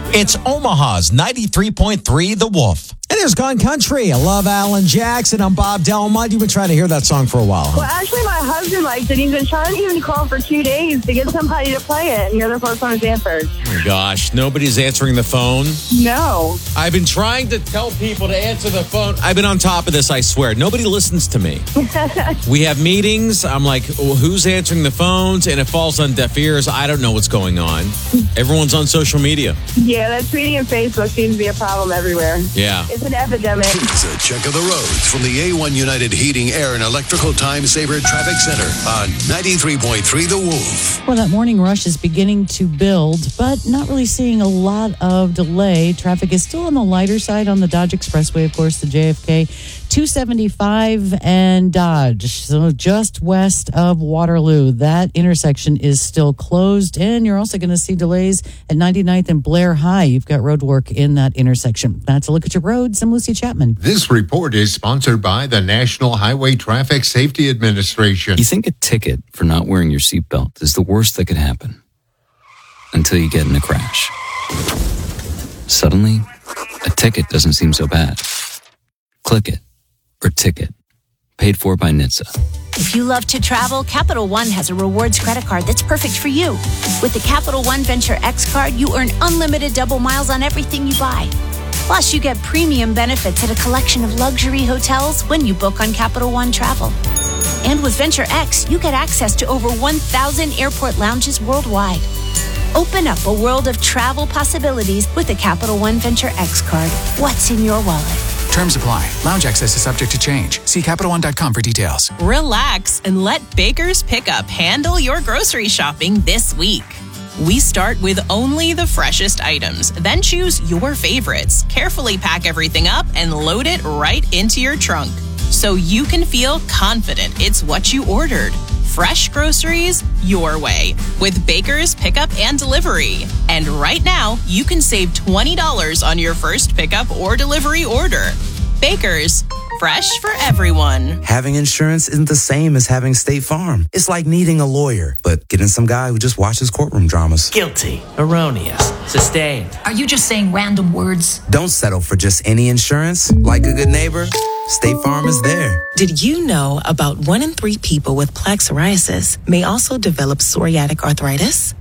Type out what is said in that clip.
It's Omaha's 93.3 The Wolf. It is Gone Country. I love Alan Jackson. I'm Bob Delmont. You've been trying to hear that song for a while. Well, actually, my husband likes it. He's been trying to even call for 2 days to get somebody to play it, and you're the first one who's answered. Oh my gosh, nobody's answering the phone. No. I've been trying to tell people to answer the phone. I've been on top of this, I swear. Nobody listens to me. We have meetings. I'm like, well, who's answering the phones? And it falls on deaf ears. I don't know what's going on. Everyone's on social media. Yeah, that tweeting and Facebook seems to be a problem everywhere. Yeah. It's an epidemic. It's a check of the roads from the A1 United Heating, Air, and Electrical Time Saver Traffic Center on 93.3 The Wolf. Well, that morning rush is beginning to build, but not really seeing a lot of delay. Traffic is still on the lighter side on the Dodge Expressway, of course, the JFK 275 and Dodge. So just west of Waterloo. That intersection is still closed, and you're also going to see delays at 99th and Blair High. You've got road work in that intersection. That's a look at your roads. I'm Lucy Chapman. This report is sponsored by the National Highway Traffic Safety Administration. You think a ticket for not wearing your seatbelt is the worst that could happen until you get in a crash. Suddenly, a ticket doesn't seem so bad. Click it or ticket. Paid for by NHTSA. If you love to travel, Capital One has a rewards credit card that's perfect for you. With the Capital One Venture X card, you earn unlimited double miles on everything you buy. Plus, you get premium benefits at a collection of luxury hotels when you book on Capital One Travel. And with Venture X, you get access to over 1,000 airport lounges worldwide. Open up a world of travel possibilities with the Capital One Venture X card. What's in your wallet? Terms apply. Lounge access is subject to change. See CapitalOne.com for details. Relax and let Baker's Pickup handle your grocery shopping this week. We start with only the freshest items, then choose your favorites. Carefully pack everything up and load it right into your trunk so you can feel confident it's what you ordered. Fresh groceries your way with Baker's Pickup and Delivery. And right now, you can save $20 on your first pickup or delivery order. Baker's, fresh for everyone. Having insurance isn't the same as having State Farm. It's like needing a lawyer, but getting some guy who just watches courtroom dramas. Guilty, erroneous, sustained. Are you just saying random words? Don't settle for just any insurance. Like a good neighbor, State Farm is there. Did you know about 1 in 3 people with plaque psoriasis may also develop psoriatic arthritis?